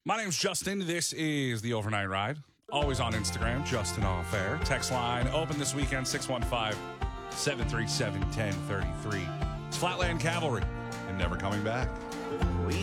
My name's Justin. This is the Overnight Ride. Always on Instagram, Justin Off Air. Text line open this weekend, 615-737-1033. It's Flatland Cavalry and Never Coming Back. We